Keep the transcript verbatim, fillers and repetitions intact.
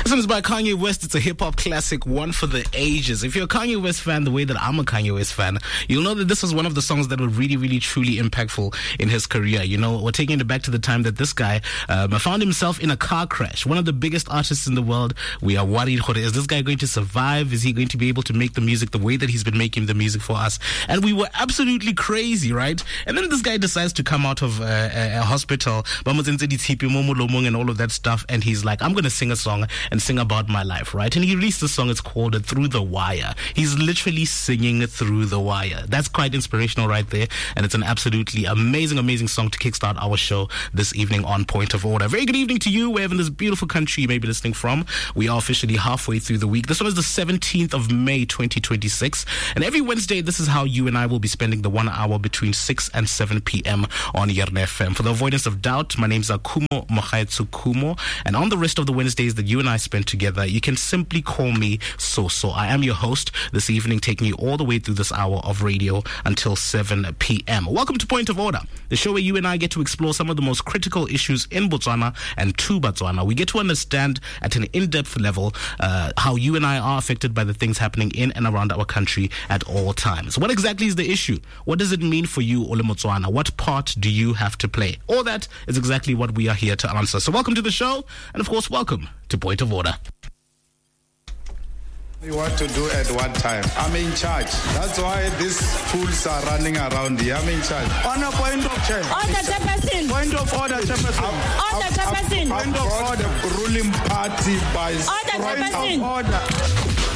This one is by Kanye West. It's a hip-hop classic, one for the ages. If you're a Kanye West fan, the way that I'm a Kanye West fan, you'll know that this was one of the songs that were really, really, truly impactful in his career. You know, we're taking it back to the time that this guy um, found himself in a car crash. One of the biggest artists in the world. We are worried, is this guy going to survive? Is he going to be able to make the music the way that he's been making the music for us? And we were absolutely crazy, right? And then this guy decides to come out of uh, a, a hospital, and all of that stuff, and he's like, I'm going to sing a song and sing about my life, right? And he released the song. It's called Through the Wire. He's literally singing through the wire. That's quite inspirational right there, and it's an absolutely amazing, amazing song to kickstart our show this evening on Point of Order. Very good evening to you, wherever in this beautiful country you may be listening from. We are officially halfway through the week. This one is the seventeenth of May, twenty twenty-six, and every Wednesday, this is how you and I will be spending the one hour between six and seven p.m. on Yerne F M. For the avoidance of doubt, my name's Kumo Mohaetsu Kumo, and on the rest of the Wednesdays that you and I spend together, you can simply call me So-So. I am your host this evening, taking you all the way through this hour of radio until seven p.m. Welcome to Point of Order, the show where you and I get to explore some of the most critical issues in Botswana and to Botswana. We get to understand at an in-depth level uh, how you and I are affected by the things happening in and around our country at all times. What exactly is the issue? What does it mean for you, Ole Motswana? What part do you have to play? All that is exactly what we are here to answer. So welcome to the show, and of course, welcome to Point of Order. What to do at what time? I'm in charge. That's why these fools are running around here. I'm in charge. On a point of check. Order, Chairperson. Point of order, Chairperson. Order, Chairperson. Point of order. The ruling party by Order, point Chairperson. of order.